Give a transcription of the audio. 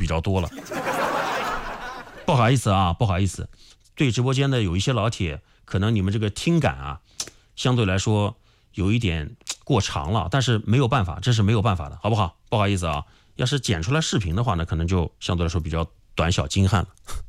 比较多了。不好意思啊，不好意思，对直播间的有一些老铁，可能你们这个听感啊，相对来说有一点过长了，但是没有办法，这是没有办法的，好不好？不好意思啊，要是剪出来视频的话呢，可能就相对来说比较短小精悍了。